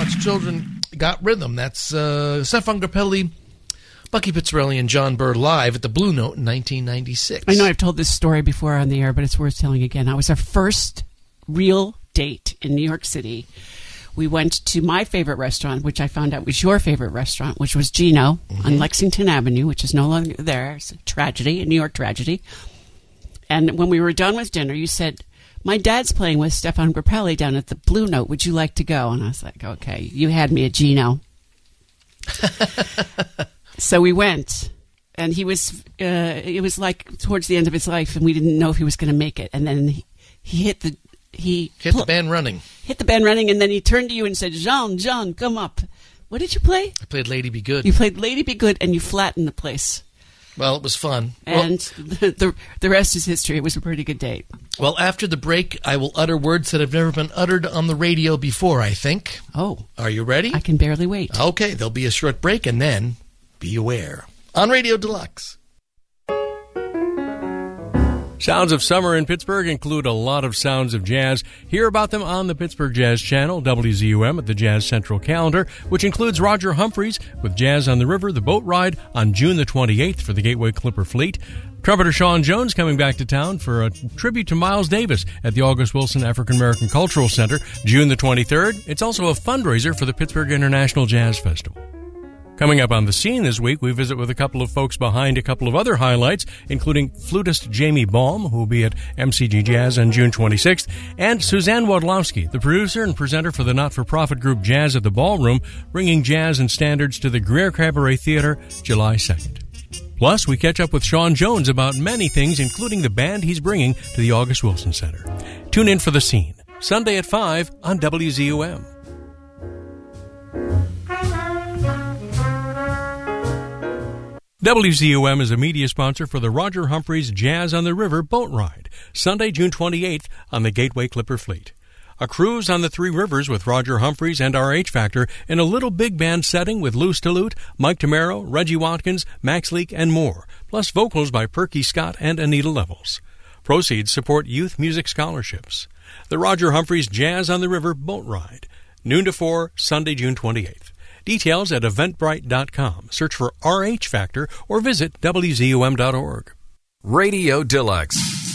God's Children Got Rhythm. That's Stefan Grappelli, Bucky Pizzarelli, and John Burr live at the Blue Note in 1996. I know I've told this story before on the air, but it's worth telling again. I was our first real date in New York City. We went to my favorite restaurant, which I found out was your favorite restaurant, which was Gino on Lexington Avenue, which is no longer there. It's a tragedy, a New York tragedy. And when we were done with dinner, you said, my dad's playing with Stefan Grappelli down at the Blue Note. Would you like to go? And I was like, okay, you had me at Gino. So we went, and he was, it was like towards the end of his life, and we didn't know if he was going to make it. And then he hit the band running. Hit the band running, and then he turned to you and said, Jean, come up. What did you play? I played Lady Be Good. You played Lady Be Good, and you flattened the place. Well, it was fun. And the rest is history. It was a pretty good date. Well, after the break, I will utter words that have never been uttered on the radio before, I think. Oh. Are you ready? I can barely wait. Okay, there'll be a short break, and then be aware. On Radio Deluxe. Sounds of summer in Pittsburgh include a lot of sounds of jazz. Hear about them on the Pittsburgh Jazz Channel, WZUM at the Jazz Central calendar, which includes Roger Humphreys with Jazz on the River, the boat ride on June the 28th for the Gateway Clipper Fleet. Trumpeter Sean Jones coming back to town for a tribute to Miles Davis at the August Wilson African American Cultural Center, June the 23rd. It's also a fundraiser for the Pittsburgh International Jazz Festival. Coming up on the scene this week, we visit with a couple of folks behind a couple of other highlights, including flutist Jamie Baum, who will be at MCG Jazz on June 26th, and Suzanne Wodlowski, the producer and presenter for the not-for-profit group Jazz at the Ballroom, bringing jazz and standards to the Greer Cabaret Theater July 2nd. Plus, we catch up with Sean Jones about many things, including the band he's bringing to the August Wilson Center. Tune in for The Scene, Sunday at 5 on WZUM. WZUM is a media sponsor for the Roger Humphreys Jazz on the River boat ride, Sunday, June 28th on the Gateway Clipper Fleet. A cruise on the Three Rivers with Roger Humphreys and RH Factor in a little big band setting with Lou Stillute, Mike Tamaro, Reggie Watkins, Max Leak, and more, plus vocals by Perky Scott and Anita Levels. Proceeds support youth music scholarships. The Roger Humphreys Jazz on the River boat ride, noon to 4, Sunday, June 28th. Details at eventbrite.com. Search for RH Factor or visit WZUM.org. Radio Deluxe.